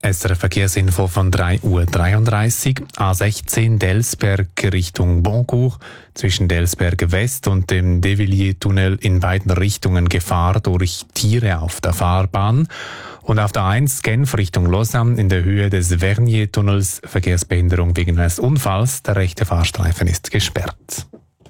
SRF Verkehrsinfo von 3:33 Uhr. A16 Delsberg Richtung Boncourt. Zwischen Delsberg West und dem Devilliers-Tunnel in beiden Richtungen Gefahr durch Tiere auf der Fahrbahn. Und auf der 1 Genf Richtung Lausanne in der Höhe des Vernier-Tunnels Verkehrsbehinderung wegen eines Unfalls. Der rechte Fahrstreifen ist gesperrt.